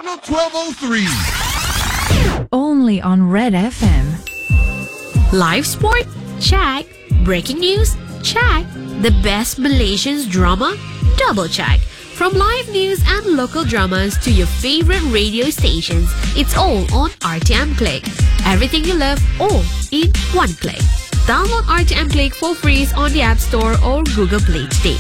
Channel 1203. Only on Red FM. Live sport? Check. Breaking news? Check. The best Malaysian drama? Double check. From live news and local dramas to your favorite radio stations, it's all on RTM Click. Everything you love, all in one click. Download RTM Click for free on the App Store or Google Play today.